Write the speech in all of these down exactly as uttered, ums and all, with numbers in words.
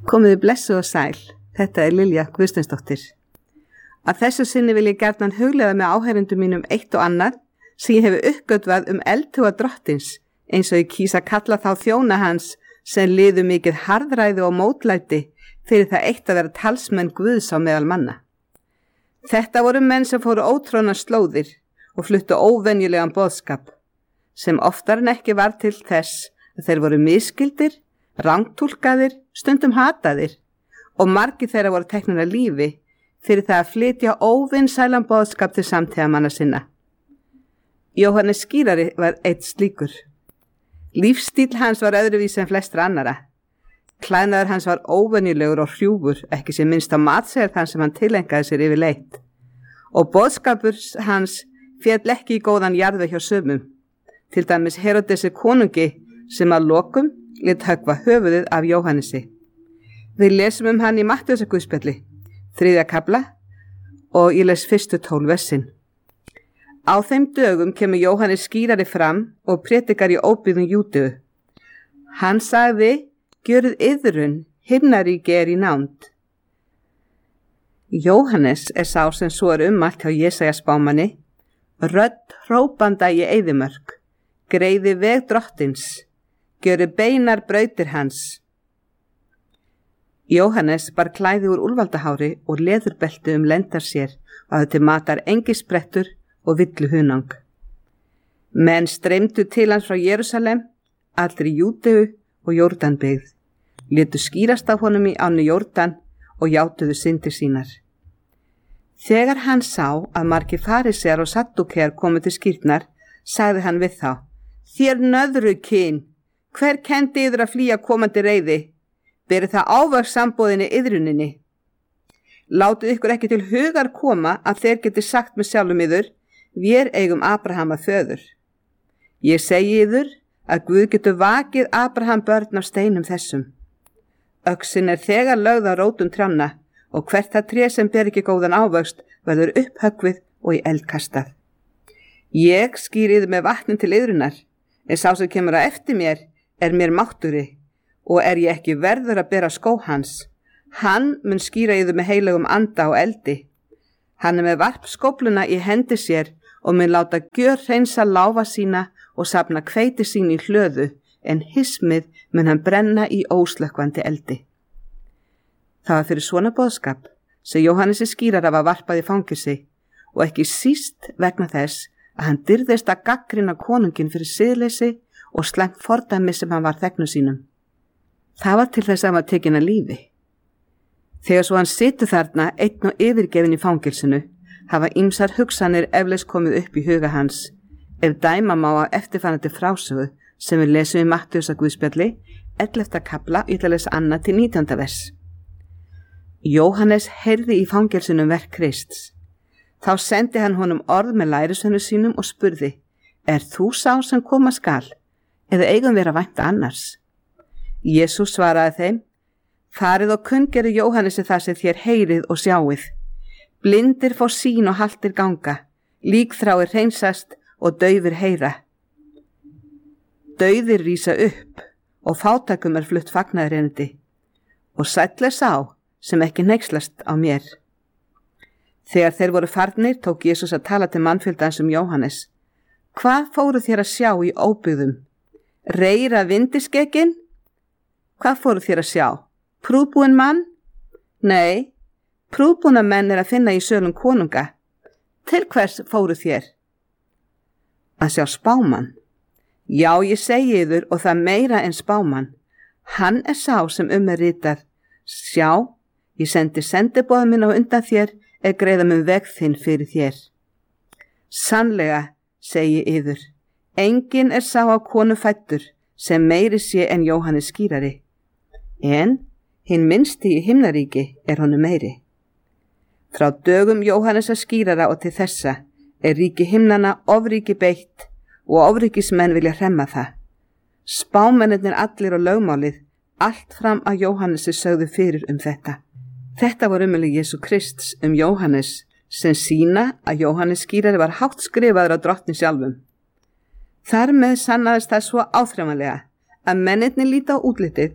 Komiði blessuð og sæl, þetta er Lilja Guðsteinsdóttir. Að þessu sinni vil ég gjarnan hugleiða með áheyrendum mínum eitt og annað sem ég hefi uppgötvað um eldhuga drottins, eins og ég kýs að kalla þá þjóna hans sem liðu mikið harðræði og mótlæti fyrir það eitt að vera talsmenn Guðs á meðal manna. Þetta voru menn sem fóru ótrónar slóðir og fluttu óvenjulegan boðskap, sem oftar en ekki var til þess að þeir voru misskildir, rangtúlkaðir, stundum hataðir og margir þeirra voru teknir að lífi fyrir það að flytja óvinsælan boðskap til samtíðamanna sinna. Jóhannes skírari var eitt slíkur. Lífstíl hans var öðruvísi en flestra annara. Klæðnaður hans var óvenjulegur og hrjúfur, ekki sem minnst á matseðil þann sem hann tilengaði sér yfir leitt. Og boðskapur hans féll ekki í góðan jarðveg hjá sumum, til dæmis Herodesi konungi sem að lokum lét höggva höfuðið af Jóhannesi. Við lesum um hann í Mattheusarguðspjalli, þriðja kafla, og ég les fyrstu tólf versin. Á þeim dögum kemur Jóhannes skírari fram og prédikar í óbyggðum Júdeu. Hann sagði, gjörið iðrun, himnaríki er í nánd. Jóhannes er sá sem svo er ummælt hjá Jesaja spámanni, rödd hrópanda í eyðimörk, greiði veg drottins, gjöru beinar brautir hans. Jóhannes bar klæði úr úlfaldahári og leðurbelti um lendar sér og hafði til matar engisbrettur og villu hunang. Menn streymdu til hans frá Jerúsalem, allri Júdeu og Jórdanbyggð, létu skýrast af honum í ánni Jórdan og játuðu syndir sínar. Þegar hann sá að margir farisear og saddúkear komu til skírnar, sagði hann við þá, þér nöðru kyn, hver kendi yður að flýja komandi reiði? Verið það ávöks sambóðinni yðruninni. Látið ykkur ekki til hugar koma að þeir geti sagt með sjálfum yður, vér eigum Abraham að föður. Ég segi yður að Guð getur vakið Abraham börn af steinum þessum. Öxin er þegar lögð á rótum trjánna og hvert það tré sem ber ekki góðan ávöxt verður upphöggvið og í eld kastað. Ég skýr yður með vatnin til yðrunar, en sá sem kemur að eftir mér er mér mátturi og er ég ekki verður að bera skó hans. Hann mun skýra yður með heilögum anda og eldi. Hann er með varpskófluna í hendi sér og mun láta gjör hreinsa láfa sína og safna hveiti sín í hlöðu, en hismið mun hann brenna í óslökkvandi eldi. Það var fyrir svona boðskap sem Jóhannesi skírara var varpað í fangilsi og ekki síst vegna þess að hann dyrðist að gaggrina konungin fyrir siðleysi og slæmt fordæmi sem hann var þegnu sínum. Það var til þess að hann var tekinn að lífi. Þegar svo hann situr þarna einn og yfirgefin í fangilsinu, hafa ýmsar hugsanir eflaust komið upp í huga hans, ef dæma má á eftirfarandi frásögu sem við lesum í Mattheusarguðspjalli, ellefta kafla, ég ætla að lesa annað til nítjánda vers. Jóhannes heyrði í fangilsinu verk Krists. Þá sendi hann honum orð með lærisveinum sínum og spurði, er þú sá sem koma skal, eða eigum vera vænta annars? Jesús svaraði þeim, farið og kunngerið Jóhannesi það sem þér heyrið og sjáið. Blindir fá sýn og haltir ganga, líkþráir hreinsast og daufir heyra. Dauðir rísa upp og fátækum er flutt fagnaðarerindi og sæll er sá sem ekki hneykslast á mér. Þegar þeir voru farnir tók Jesús að tala til mannfjöldans um Jóhannes. Hvað fóru þér að sjá í óbyggðum? Reyra vindiskekin? Hvað fóru þér að sjá? Prúðbúinn mann? Nei, prúðbúna menn er að finna í sölum konunga. Til hvers fóru þér? Að sjá spámann. Já, ég segi yður og það meira en spámann. Hann er sá sem um er ritað. Sjá, ég sendi sendiboða minn á undan þér er greiða mun veg þinn fyrir þér. Sannlega, segi yður, enginn er sá á konu fæddur sem meiri sé en Jóhannes skírari. En hinn minnsti í himnaríki er honum meiri. Frá dögum Jóhannesa skírara og til þessa er ríki himnana ofríki beitt og ofríkismenn vilja hremma það. Spámennirnir allir og lögmálið, allt fram að Jóhannesi sögðu fyrir um þetta. Þetta var umölu Jesú Krists um Jóhannes sem sína að Jóhannes skírari var hátt skrifaður á drottni sjálfum. Þar með sannaðist það svo áþreifanlega að mennirnir líta á útlitið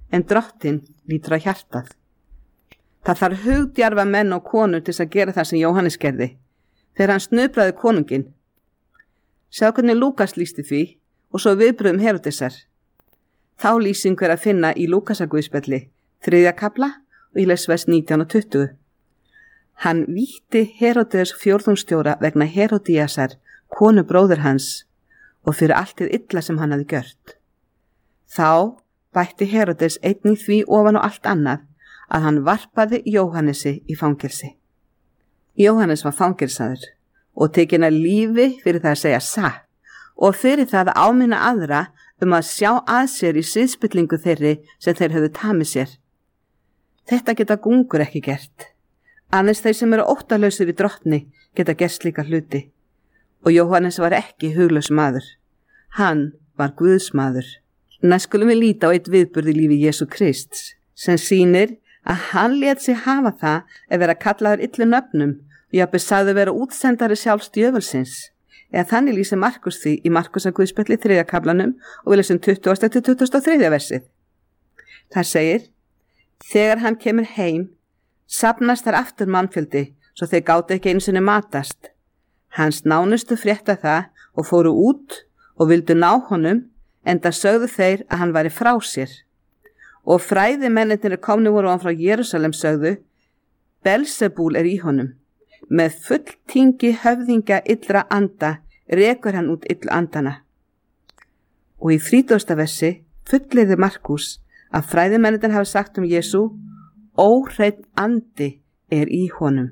en drottinn lítur á hjartað. Það þarf hugdjarfa menn og konur til að gera það sem Jóhannes gerði, þegar hann snupraði konunginn. Sjá hvernig Lúkas lýsti því og svo viðbröðum Heródesar. Þá lýsing er að finna í Lúkasaguðspjalli, þriðja kafla og í vers nítján og tuttugu. Hann vítti Heródes fjórðungsstjóra vegna Herodíasar, konu bróður hans, og fyrir allt hið illa sem hann hafði gjört. Þá bætti Heródes einnig því ofan á allt annað að hann varpaði Jóhannesi í fangelsi. Jóhannes var fangelsaður og tekinn af lífi fyrir það að segja satt og fyrir það að áminna aðra um að sjá að sér í siðspillingu þeirri sem þeir höfðu tamið sér. Þetta geta gungur ekki gert. Aðeins þeir sem eru óttalausir í drottni geta gert slíka hluti. Og Jóhannes var ekki huglaus maður. Hann var Guðs maður. Næst skulum við líta á eitt viðburð í lífi Jesú Krists sem sýnir að hann lét sig hafa það að vera kallaður illu nöfnum og jafnvel sagði vera útsendari sjálfs djöfulsins. Eða þannig lýsir Markus því í Markusaguðspjalli þriðja kaflanum og við lesum tuttugasta til tuttugasta og þriðja versið. Það segir: Þegar hann kemur heim, safnast þar aftur mannfjöldi, svo þeir gátu ekki einu sinni matast. Hans nánustu frétta það og fóru út og vildu ná honum, enda sögðu þeir að hann væri frá sér. Og fræðimennirnir komni voru hann frá Jerúsalem sögðu: Belzebúl er í honum. Með fulltingi höfðingja illra anda rekur hann út ill andana. Og í þrítugasta versi fullyrði Markus að fræðimennirnir hafa sagt um Jesú: Óhreinn andi er í honum.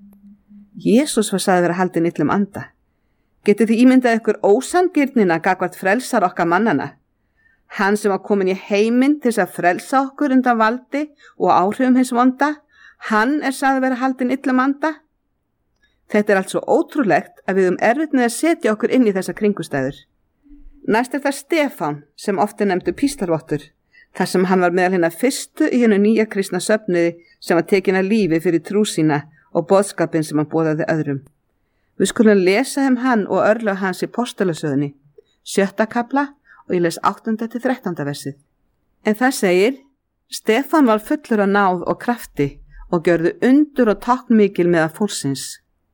Jesús var sagði vera haldinn illum anda. Getið þið ímyndað ykkur ósangirnina gagvart frelsar okkar mannana? Hann sem var komin í heiminn til þess að frelsa okkur undan valdi og áhrifum hins vonda, hann er sagði vera haldinn illum anda. Þetta er allt svo ótrúlegt að við um erfitt með að setja okkur inn í þessa kringustæður. Næst er það Stefán sem oft er nefndur píslarvottur, þar sem hann var meðal hinna fyrstu í hennu nýja kristna söfnuði sem var tekin að lífi fyrir trú sína og boðskapin sem hann boðaði öðrum. Við skulum lesa um hann og örlög hans í postulasögunni, sjötta kafla og ég les áttunda til þrettánda versið. En það segir: Stefán var fullur af náð og krafti og gjörðu undur og táknmikil meðal fólksins.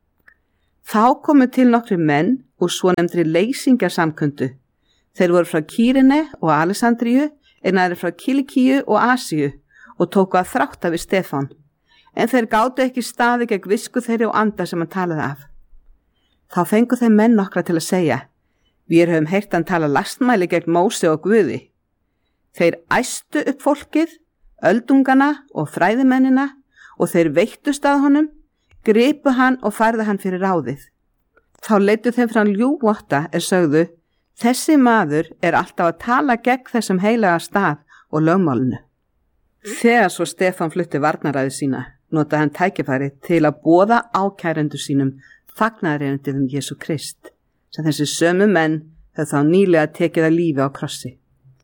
Þá komu til nokkri menn úr svonefndri leysingarsamkundu. Þeir voru frá Kýrene og Alexandríu, en aðrir frá Kilikíu og Asíu og tóku að þrátta við Stefán. En þeir gátu ekki staði gegn visku þeirri og anda sem hann talaði af. Þá fengu þeir menn nokkra til að segja: Við höfum heyrt hann tala lastmæli gegn Móse og Guði. Þeir æstu upp fólkið, öldungana og fræðimennina og þeir veittust að honum, gripu hann og færðu hann fyrir ráðið. Þá leiddu þeim fram ljúvotta er sögðu: Þessi maður er alltaf að tala gegn þessum heilaga stað og lögmálinu. Þegar svo Stefán flutti varnaræði sína, notaði hann tækifæri til að boða ákærendur sínum fagnaðarerindið um Jesú Krist, sem þessi sömu menn höfðu þá nýlega tekið að lífi á krossi.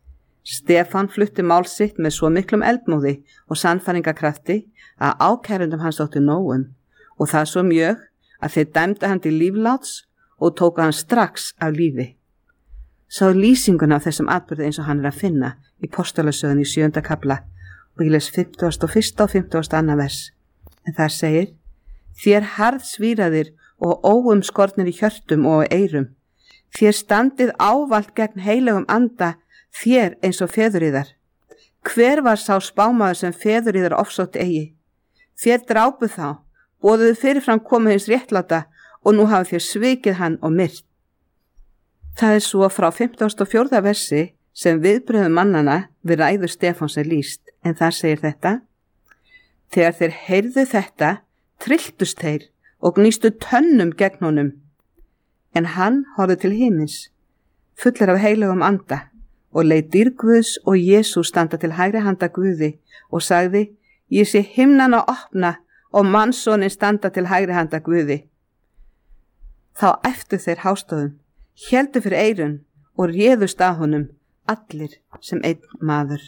Stefán flutti mál sitt með svo miklum eldmóði og sannfæringakrafti að ákærendum hans þótti nógum, og það svo mjög að þeir dæmdu hann til lífláts og tóku hann strax af lífi. Sá lýsinguna af þessum atburði eins og hann er að finna í postulasögunni í sjöunda kafla og ég les fimmtugasta og fyrsta og fimmtugasta og annað vers. En þar segir: Þér harðsvíraðir og óumskornir í hjörtum og eyrum, þér standið ávalt gegn heilagum anda, þér eins og feðuríðar. Hver var sá spámaður sem feðuríðar ofsótt eigi? Þér drápuð þá, boðuðu fyrirfram komu hins réttláta og nú hafa þér svikið hann og myrt. Það er svo frá fimmtugasta og fjórða versi sem viðbrögðum mannana við ræðu Stefáns er lýst, en þar segir þetta: Þegar þeir heyrðu þetta, trylltust þeir og gnýstu tönnum gegn honum. En hann horfði til himins, fullur af heilugum anda, og leit dýr Guðs og Jesú standa til hægri handa Guði og sagði: Ég sé himnana opna og mannssonin standa til hægri handa Guði. Þá æptu þeir hástöðum, héldu fyrir eyrun og réðust að honum, allir sem einn maður.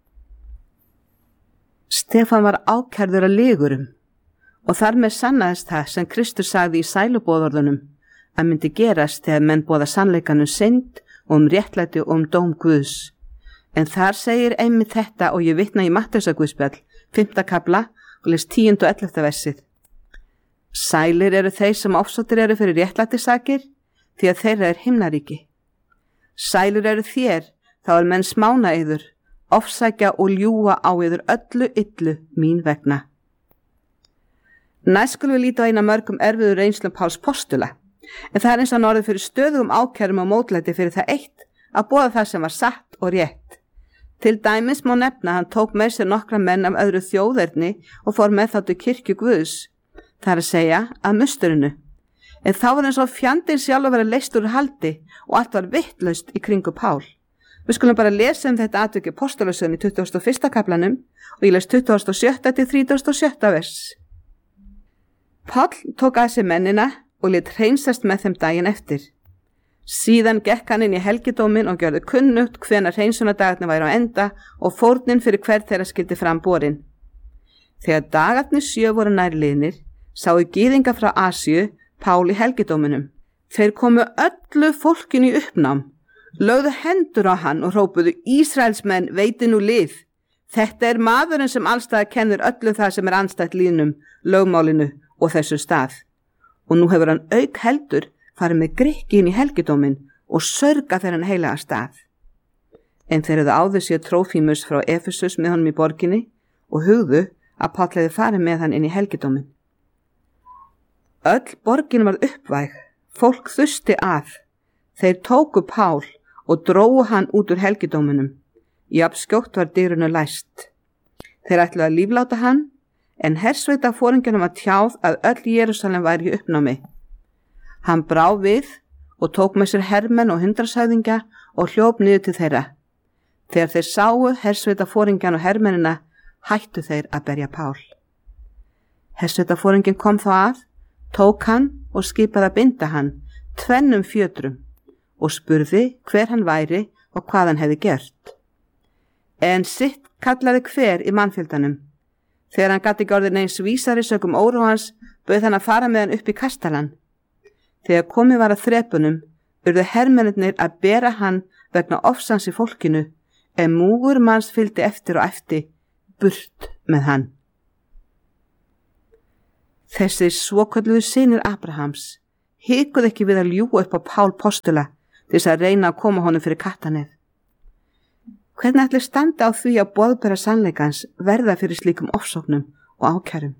Stefán var ákærður að lygurum og þar með sannaðist það sem Kristur sagði í sæluboðorðunum að myndi gerast þegar menn boða sannleikanum synd og um réttlæti og um dóm Guðs. En þar segir einmitt þetta og ég vitna í Matteusarguðspjall, fimmta kafla og les tíunda og ellefta versið. Sælir eru þeir sem ofsóttir eru fyrir réttlætisakir, því að þeirra er himnaríki. Sælir eru þér, þá er menn smána yður, ofsækja og ljúga á yður öllu illu mín vegna. Næst skulum við líta á eina mörgum erfiður reynslum Páls postula, en það er eins og hann orðið fyrir stöðugum ákærum og mótlæti fyrir það eitt að boða það sem var satt og rétt. Til dæmis má nefna að hann tók með sér nokkra menn af öðru þjóðerni og fór með þá til kirkju Guðs, það er að segja að musturinu. En þá var eins og fjandinn sjálf að vera leyst úr haldi og allt var vittlaust í kringu Pál. Við skulum bara lesa um þetta atvik í Postulasögunni í tuttugasta og fyrsta kaflanum og ég les tuttugasta og sjötta til þrítugasta og sjötta vers. Páll tók að sér mennina og lét hreinsast með þeim daginn eftir. Síðan gekk hann inn í helgidómin og gjörði kunnugt hvenær hreinsunardagarnir væru á enda og fórnin fyrir hver þeirra skyldi fram borin. Þegar dagarnir sjö voru nærliðnir, sáu gyðinga frá Asíu Pál í helgidóminum. Þeir komu öllu fólkinu í uppnám, lögðu hendur á hann og hrópuðu: Ísraelsmenn, veiti nú lið. Þetta er maðurinn sem allstaðar kennir öllu það sem er andstætt lýðnum, lögmálinu og þessu stað. Og nú hefur hann auk heldur farið með Grikki inn í helgidómin og sörga þeirra hann heilaga stað. En þeir hefðu áður sér Trófímus frá Efesus með honum í borginni og hugðu að Páll hefði farið með hann inn í helgidómin. Öll borgin var uppvæg, fólk þusti að. Þeir tóku Pál og drógu hann út úr helgidóminum. Jafn skjótt var dyrunu læst. Þeir ætluðu að lífláta hann, en hersveita foringjanum var tjáð að öll Jerúsalem væri í uppnámi. Hann brá við og tók með sér hermenn og hundrashöfðingja og hljóp niður til þeirra. Þegar þeir sáu hersveita foringjan og hermennina, hættu þeir að berja Pál. Hersveita foringin kom þá að, tók hann og skipaði að binda hann tvennum fjötrum og spurði hver hann væri og hvað hann hefði gert. En sitt kallaði hver í mannfjöldanum. Þegar hann gat ekki orðið neins vísari sökum óróans, bauð hann að fara með hann upp í kastalann. Þegar komið var að þrepunum, urðu hermennirnir að bera hann vegna ofsans í fólkinu, en múgur manns fylgdi eftir og eftir, burt með hann. Þessir svokölluðu synir Abrahams hikuðu ekki við að ljúga upp á Pál postula til þess að reyna að koma honum fyrir kattanið. Hvernig ætli standa á því að boðbera sannleikans verða fyrir slíkum ofsóknum og ákærum?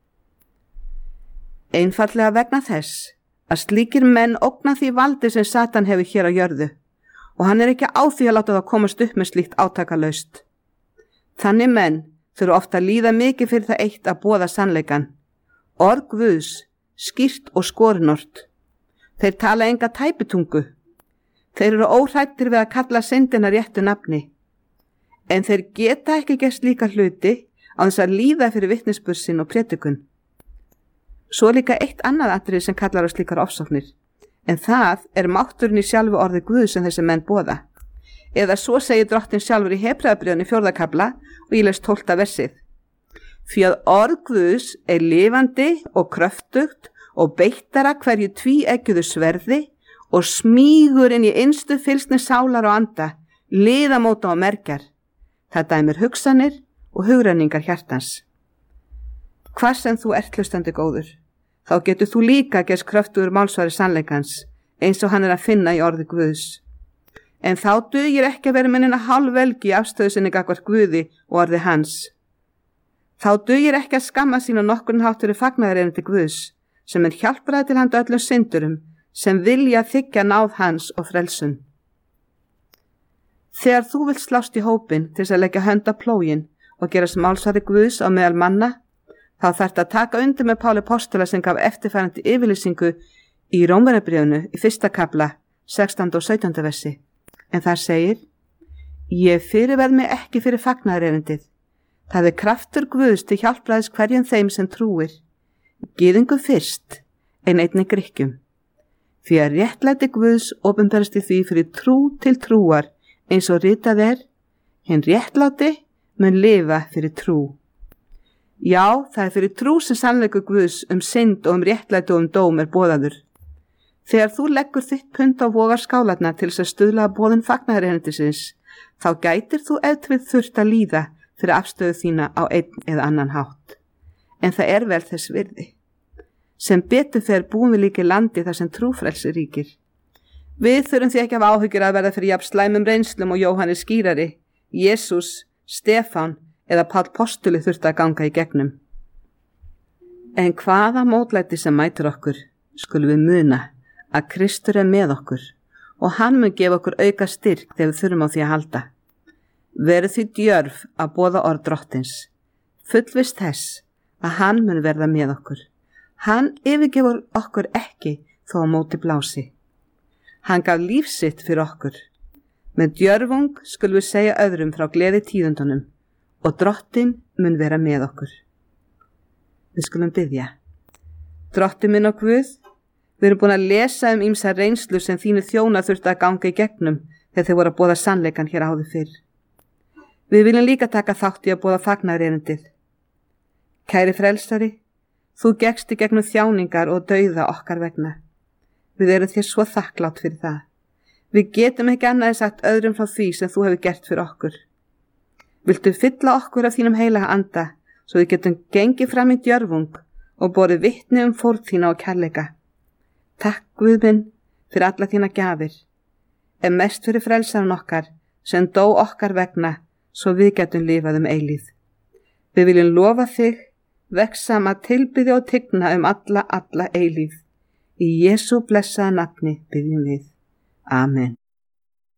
Einfaldlega vegna þess að slíkir menn ógna því valdi sem Satan hefur hér á jörðu og hann er ekki á því að láta það komast upp með slíkt átakalaust. Þannig menn þurfa ofta að líða mikið fyrir það eitt að boða sannleikan. Orð Guðs, skýrt og skorinort. Þeir tala enga tæpitungu. Þeir eru óhrættir við að kalla syndina réttu nafni. En þeir geta ekki gert slíka hluti á þess að líða fyrir vitnisburð sinn og prédikun. Svo líka eitt annað atriði sem kallar á slíkar ofsóknir, en það er mátturinn í sjálfu orði Guðs sem þessi menn boða. Eða svo segir drottinn sjálfur í Hebreabréfinu fjórða kafla og ég les tólfta versið. Því að orð Guðs er lifandi og kröftugt og beittara hverju tvíeggjuðu sverði og smýgur inn í innstu fylsni sálar og anda, liðamóta og merkjar. Það dæmir hugsanir og hugrenningar hjartans. Hvað sem þú ert hlustandi góður, þá getur þú líka gerst kröftugur málsvari sannleikans, eins og hann er að finna í orði Guðs. En þá dugir ekki að vera minnina hálfvelgi í afstöðu sinni gagnvart Guði og orði hans. Þá dugir ekki að skamma sín á nokkurn hátt fyrir fagnaðarerindi Guðs, sem er hjálpræði til handa öllum syndurum, sem vilja þiggja náð hans og frelsun. Þegar þú vilt slást í hópin til þess að leggja hönd á plógin og gerast málsvari Guðs á meðal manna, þá þarftu að taka undir með Páli postula sem gaf eftirfarandi yfirlýsingu í Rómverjabréfinu í fyrsta kafla, sextánda og sautjánda versi. En þar segir: Ég fyrirverð mig ekki fyrir fagnaðarerindið. Það er kraftur Guðs til hjálpræðis hverjum þeim sem trúir. Gyðingum fyrst, en einnig Grikkjum. Því að réttlæti Guðs opinberast í því fyrir trú til trúar, eins og ritað er: Hinn réttláti mun lifa fyrir trú. Já, það er fyrir trú sem sannleikur Guðs um synd og um réttlæti og um dóm er boðaður. Þegar þú leggur þitt pund á vogar skálarna til þess að stuðla að boðun fagnaðarerindisins, þá gætir þú ef til þurft að líða fyrir afstöðu þína á einn eða annan hátt. En það er vel þess virði. Sem betur fer búum við líka í landi þar sem trúfrelsi ríkir. Við þurfum því ekki að hafa áhyggjur að verða fyrir jafn slæmum reynslum og Jóhannes skírari, Jesús, Stefán eða Páll postuli þurfti að ganga í gegnum. En hvaða mótlæti sem mætir okkur, skulum við muna að Kristur er með okkur og hann mun gefa okkur auka styrk þegar við þurfum á því að halda. Verið því djörf að boða orð drottins, fullvist þess að hann mun verða með okkur. Hann yfirgefur okkur ekki þó á móti blási. Hann gaf líf sitt fyrir okkur. Með djörfung skulum við segja öðrum frá gleði tíðundunum og drottin mun vera með okkur. Við skulum biðja. Drottinn minn og Guð, við erum búin að lesa um ýmsa reynslu sem þínu þjónar þurftu að ganga í gegnum þegar þeir voru að boða sannleikan hér áður fyrr. Við viljum líka taka þátt í að boða fagnaðarerindið. Kæri frelsari, þú gekkst í gegnum þjáningar og dauða okkar vegna. Við erum þér svo þakklátt fyrir það. Við getum ekki annað en sagt öðrum frá því sem þú hefur gert fyrir okkur. Viltu fylla okkur af þínum heilaga anda svo við getum gengið fram í djörfung og borið vitni um fórn þína og kærleika. Takk Guð minn fyrir alla þína gjafir, en mest fyrir frelsaran okkar sem dó okkar vegna svo við getum lifað um eilíð. Við viljum lofa þig, vegsama tilbyðja og tigna um alla, alla eilíð. Í Jesú blessaða nafni biðjum við. Amen.